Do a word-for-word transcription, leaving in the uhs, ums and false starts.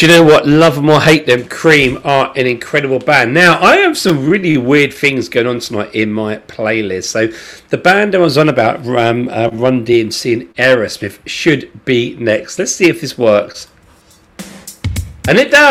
do you know what? Love them or hate them, Cream are an incredible band. Now, I have some really weird things going on tonight in my playlist. So, the band I was on about, um, uh, Run D M C and Aerosmith, should be next. Let's see if this works. And it does.